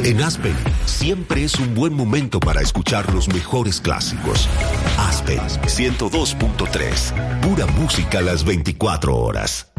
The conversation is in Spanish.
En Aspen, siempre es un buen momento para escuchar los mejores clásicos. Aspen 102.3, pura música a las 24 horas.